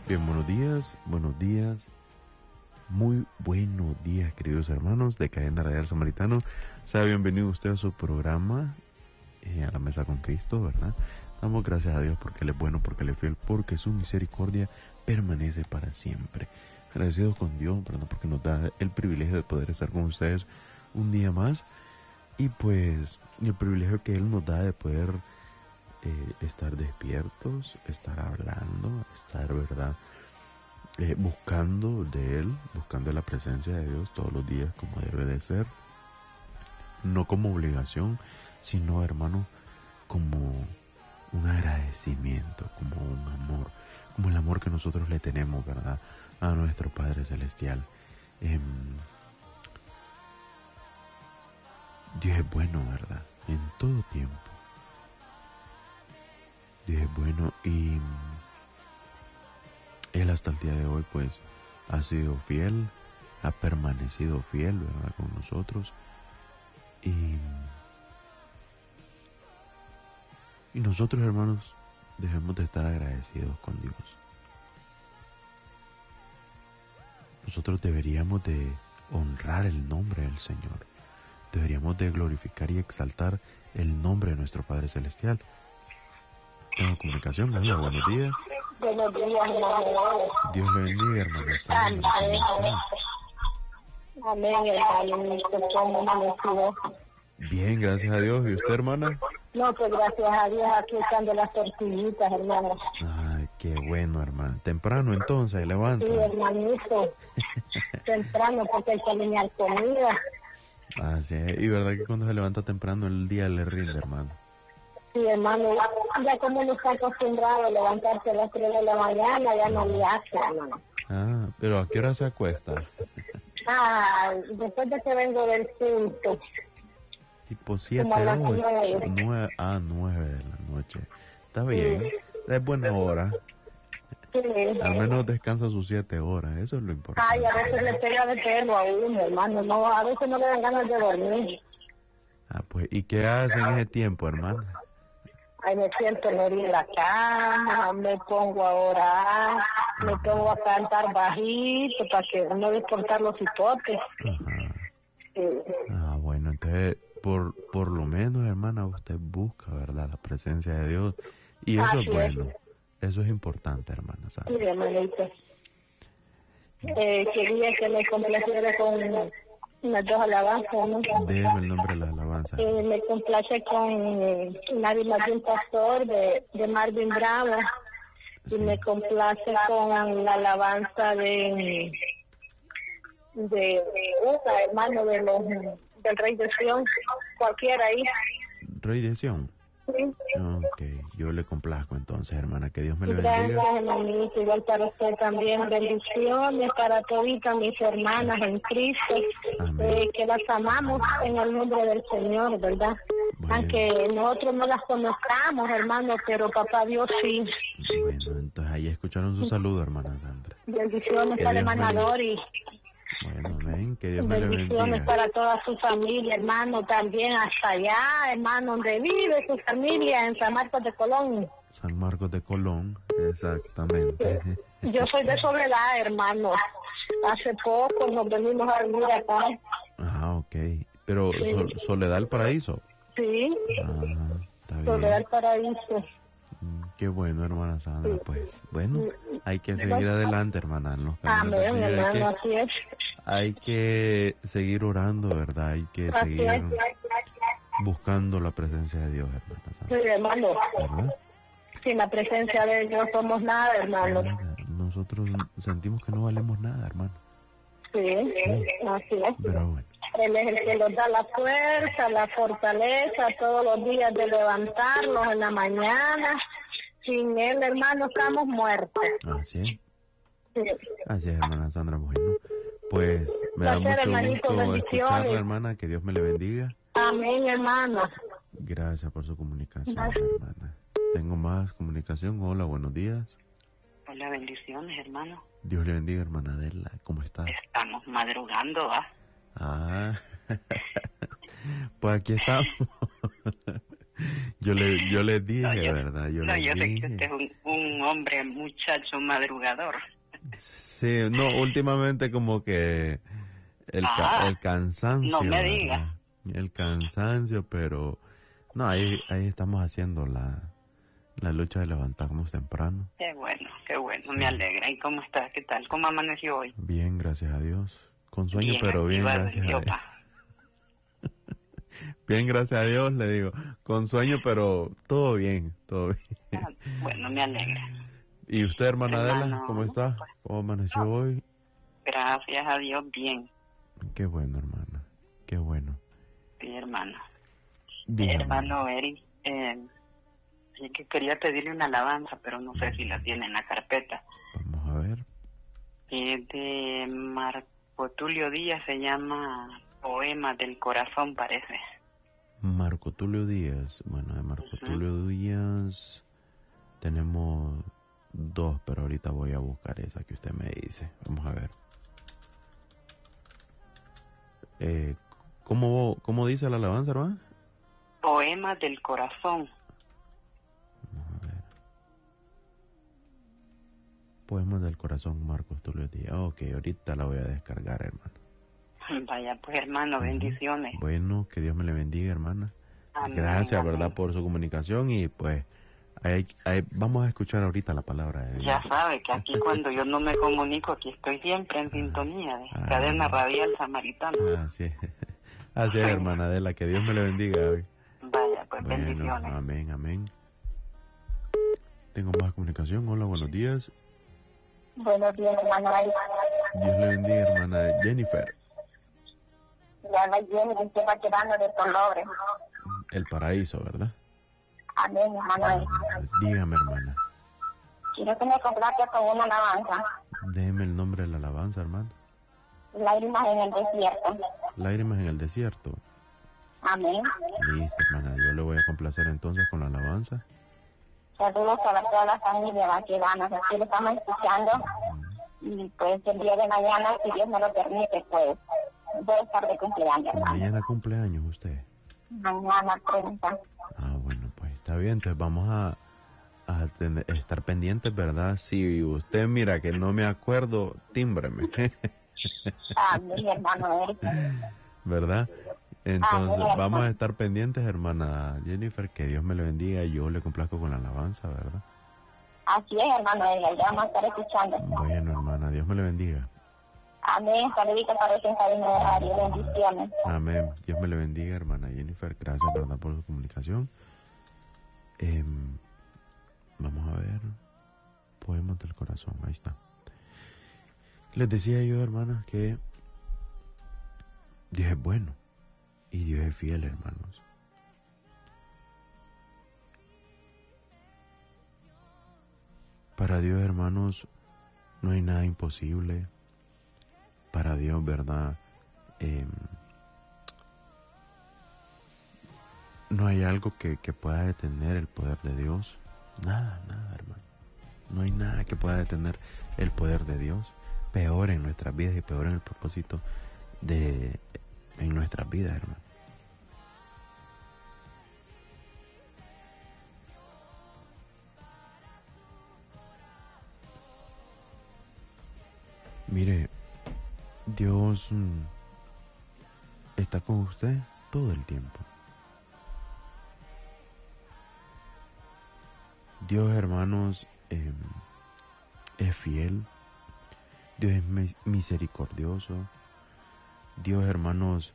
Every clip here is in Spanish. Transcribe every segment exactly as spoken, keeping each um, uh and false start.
Bien, buenos días, buenos días, muy buenos días, queridos hermanos de Cadena Radial Samaritano. Sea bienvenido usted a su programa, eh, a la Mesa con Cristo, ¿verdad? Damos gracias a Dios porque Él es bueno, porque Él es fiel, porque su misericordia permanece para siempre. Agradecidos con Dios, ¿verdad? Porque nos da el privilegio de poder estar con ustedes un día más. Y pues el privilegio que Él nos da de poder eh, estar despiertos, estar hablando, estar, ¿verdad? Eh, buscando de Él, buscando la presencia de Dios todos los días como debe de ser. No como obligación, sino, hermano, como un agradecimiento, como un amor, como el amor que nosotros le tenemos, ¿verdad?, a nuestro Padre Celestial. Eh, Dios es bueno, ¿verdad?, en todo tiempo. Dios es bueno y Él hasta el día de hoy pues ha sido fiel, ha permanecido fiel, ¿verdad?, con nosotros. Y, y nosotros, hermanos, debemos de estar agradecidos con Dios. Nosotros deberíamos de honrar el nombre del Señor. Deberíamos de glorificar y exaltar el nombre de nuestro Padre Celestial. Tengo comunicación, hola, buenos días. Buenos días, hermano. Dios le bendiga, hermana Sandra. ¿Cómo está? Amén, hermano. ¿Cómo amanecido? Bien, gracias a Dios. ¿Y usted, hermana? No, pues gracias a Dios aquí echando las tortillitas, hermano. Ay, qué bueno, hermana. Temprano entonces, levanta. Sí, hermanito. Temprano porque hay que alinear comida. Así es. Y verdad que cuando se levanta temprano el día le rinde, hermano. Sí, hermano. Ya como uno está acostumbrado a levantarse a las tres de la mañana, ya no le hace, hermano. Ah, pero ¿a qué hora se acuesta? Ah, después de que vengo del culto. Tipo siete, Como a las ocho, nueve. nueve, ah, nueve de la noche. Está bien, Sí. es buena hora. Sí. Al menos descansa sus siete horas, eso es lo importante. Ay, a veces le pega de pelo a uno, hermano. No, a veces no le dan ganas de dormir. Ah, pues, ¿y qué hace en ese tiempo, hermana? Ay, me siento en en la cama, me pongo a orar, me pongo a cantar bajito para que no despertar los hipotes. Ajá. Sí. Ah, bueno, entonces, por, por lo menos, hermana, usted busca, ¿verdad?, la presencia de Dios. Y eso Así es bueno. Eso es importante, hermana Sí, Sandra. hermanito. Eh, quería que me complaciera con unas dos alabanzas, ¿no? Déjeme el nombre de la alabanza. Eh, me complace con eh, Nadie más de un pastor de, de Marvin Bravo. Y Sí. me complace con la alabanza de de, de una, hermano, de los del Rey de Sion, cualquiera ahí. Rey de Sion. Sí. Ok, yo le complazco entonces, hermana. Que Dios me le Gracias, bendiga. hermanito, igual para usted también. Bendiciones para toditas mis hermanas en Cristo, Amén. eh, que las amamos en el nombre del Señor, ¿verdad? Bueno. Aunque nosotros no las conozcamos, hermano, pero papá Dios sí. Bueno, entonces ahí escucharon su saludo, hermana Sandra. Bendiciones Que para Dios me le- hermano Doris. Bueno, amén. Que Dios me le Bendiciones bendiga. para toda su familia, hermano, también hasta allá, hermano, donde vive su familia, en San Marcos de Colón. San Marcos de Colón, exactamente. Yo soy de Soledad, hermano. Hace poco nos venimos a vivir acá. Ah, ok. Pero Sí. Sol- Soledad el Paraíso. Sí, Ah, está Soledad bien. del Paraíso. Mm, Qué bueno, hermana Sandra. Sí. Pues, bueno, hay que seguir Bueno. adelante, hermana, en los caminos del Amén, Señor. Hay hermano, que, así es. hay que seguir orando, ¿verdad? Hay que Así seguir es. buscando la presencia de Dios, hermana Sí, Sandra. hermano. ¿Verdad? Sin la presencia de Dios somos nada, hermano. Nada. Nosotros sentimos que no valemos nada, hermano. Sí, Sí. así es. Pero bueno, Él es el que nos da la fuerza, la fortaleza todos los días de levantarnos en la mañana. Sin Él, hermano, estamos muertos. así es. Sí. Así es, hermana Sandra. Bueno, pues me da Placer, mucho hermanito, gusto bendiciones. escucharla, hermana. Que Dios me le bendiga. Amén, hermano. Gracias por su comunicación, Gracias. hermana. Tengo más comunicación. Hola, buenos días. Hola, bendiciones, hermano. Dios le bendiga, hermana Adela. ¿Cómo está? Estamos madrugando, ¿ah? Ah, pues aquí estamos. Yo le, yo les dije, No, yo, ¿verdad? Yo no, les yo sé que dije. usted es un, un hombre, muchacho madrugador. Sí, no, últimamente como que el, ca- Ah, el cansancio, no me ¿verdad? diga. El cansancio, pero no, ahí, ahí estamos haciendo la, la lucha de levantarnos temprano. Qué bueno, qué bueno, Sí. me alegra. ¿Y cómo estás? ¿Qué tal? ¿Cómo amaneció hoy? Bien, gracias a Dios. Con sueño, Bien, pero bien, activado gracias en a Dios. yoga. Bien, gracias a Dios, le digo. Con sueño, pero todo bien, todo bien. Ah, bueno, me alegra. ¿Y usted, hermana Adela, Hermano, cómo está? pues, ¿Cómo amaneció hoy? gracias a Dios, bien. Qué bueno, hermana. Qué bueno. Sí, hermano. Dígame. Hermano Eric, eh, sí que quería pedirle una alabanza, pero no sé si la tiene en la carpeta. Vamos a ver. Es de Marco Tulio Díaz, se llama Poema del Corazón, parece. Marco Tulio Díaz. Bueno, de Marco Ujú. Tulio Díaz tenemos dos, pero ahorita voy a buscar esa que usted me dice. Vamos a ver. Eh, ¿cómo, ¿Cómo dice la alabanza, hermano? Poema del Corazón. Vamos a ver. Poemas del corazón, Marcos Tulio Díaz. Ok, ahorita la voy a descargar, hermano. Vaya, pues hermano, Ujú. bendiciones. Bueno, que Dios me le bendiga, hermana. Amén, Gracias, amén. ¿verdad? Por su comunicación y pues ahí- ahí vamos a escuchar ahorita la palabra de Dios. Ya sabe que aquí cuando yo no me comunico, aquí estoy siempre en sintonía de Ah. Cadena Radial Samaritana. Así es, así es, hermana Adela, que Dios me le bendiga hoy. Vaya, pues Bueno, bendiciones. amén, amén. Tengo más comunicación. Hola, buenos días. Buenos días, hermano. Dios le bendiga, hermana Jennifer. Ya va lleno y usted va quedando de dolores. El paraíso, ¿verdad? Amén, hermano. Dígame, hermana. Quiero que me complaque con una alabanza. Déjeme el nombre de la alabanza, hermano. Lágrimas en el desierto. Lágrimas en el desierto. Amén. Listo, hermana. Yo le voy a complacer entonces con la alabanza. Saludos para toda la familia vaquedana. Aquí lo estamos escuchando. Y pues el día de mañana, si Dios me lo permite, pues voy a estar de cumpleaños, hermano. Mañana cumpleaños usted. Mañana treinta. Ah, bueno, pues está bien. Entonces vamos a, a tener- estar pendientes, ¿verdad? Si usted mira que no me acuerdo, tímbreme. Amén, hermano Eric. ¿Verdad? Entonces Amén. vamos a estar pendientes, hermana Jennifer, que Dios me le bendiga y yo le complazco con la alabanza, ¿verdad? Así es, hermano Eric. Ya vamos a estar escuchando. Bueno, hermana, Dios me le bendiga. Amén. Saluditos para ese cabina de radio. Bendiciones. Amén. Dios me le bendiga, hermana Jennifer. Gracias, ¿verdad?, por su comunicación. Em, vamos a ver. Poemas del corazón. Ahí está. Les decía yo, hermanas, que Dios es bueno y Dios es fiel, hermanos. Para Dios, hermanos, no hay nada imposible. Para Dios, ¿verdad? Eh, no hay algo que, que pueda detener el poder de Dios. Nada, nada, hermano. No hay nada que pueda detener el poder de Dios. Peor en nuestras vidas y peor en el propósito de en nuestras vidas, hermano. Mire, Dios mm, está con usted todo el tiempo. Dios, hermanos, eh, es fiel. Dios es mis- misericordioso. Dios, hermanos,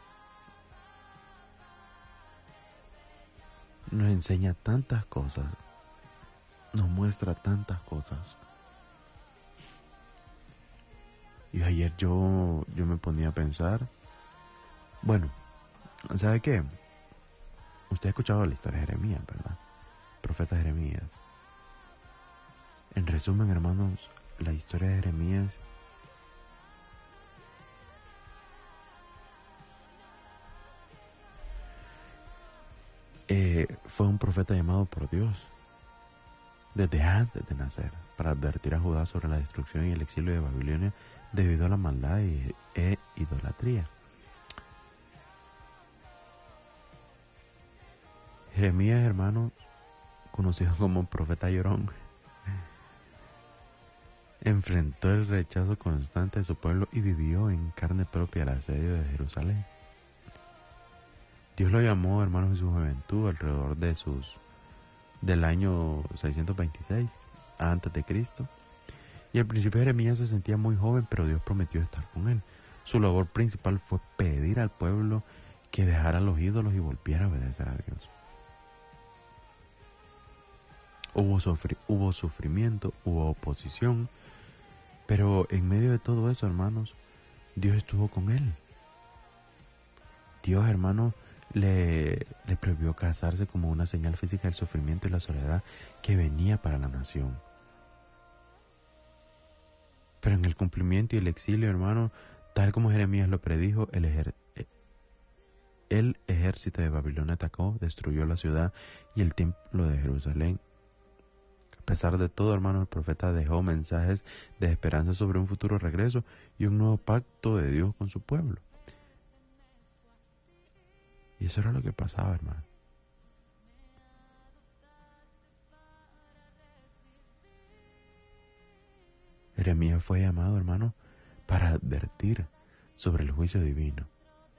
nos enseña tantas cosas. Nos muestra tantas cosas. Y ayer yo, yo me ponía a pensar, bueno, ¿sabe qué? Usted ha escuchado la historia de Jeremías, ¿verdad? Profeta Jeremías. En resumen, hermanos, la historia de Jeremías eh, fue un profeta llamado por Dios desde antes de nacer para advertir a Judá sobre la destrucción y el exilio de Babilonia debido a la maldad y, e idolatría. Jeremías, hermano, conocido como profeta llorón, enfrentó el rechazo constante de su pueblo y vivió en carne propia el asedio de Jerusalén. Dios lo llamó, hermanos, en su juventud, alrededor de sus del año seiscientos veintiséis antes de Cristo. Y al principio Jeremías se sentía muy joven, pero Dios prometió estar con él. Su labor principal fue pedir al pueblo que dejara los ídolos y volviera a obedecer a Dios. Hubo, sufri- hubo sufrimiento, hubo oposición, pero en medio de todo eso, hermanos, Dios estuvo con él. Dios, hermano, le, le prohibió casarse como una señal física del sufrimiento y la soledad que venía para la nación. Pero en el cumplimiento y el exilio, hermano, tal como Jeremías lo predijo, el, ejer, el ejército de Babilonia atacó, destruyó la ciudad y el templo de Jerusalén. A pesar de todo, hermano, el profeta dejó mensajes de esperanza sobre un futuro regreso y un nuevo pacto de Dios con su pueblo. Y eso era lo que pasaba, hermano. Jeremías fue llamado, hermano, para advertir sobre el juicio divino.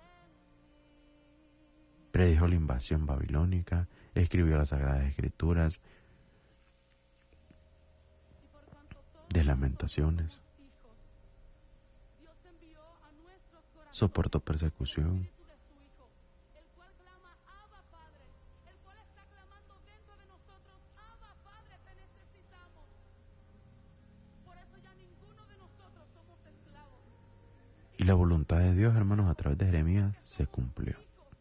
Predijo la invasión babilónica, escribió las Sagradas Escrituras de Lamentaciones, soportó persecución, y la voluntad de Dios, hermanos, a través de Jeremías se cumplió.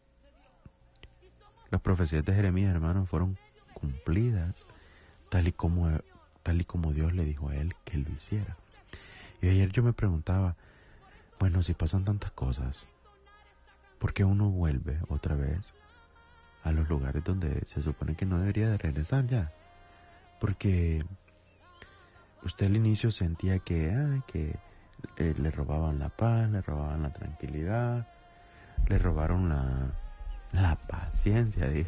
Las profecías de Jeremías, hermanos, fueron cumplidas tal y como, tal y como Dios le dijo a él que lo hiciera. Y ayer yo me preguntaba, bueno, si pasan tantas cosas, ¿por qué uno vuelve otra vez a los lugares donde se supone que no debería de regresar ya? Porque usted al inicio sentía que, ah, que eh, le robaban la paz, le robaban la tranquilidad, le robaron la, la paciencia, dije.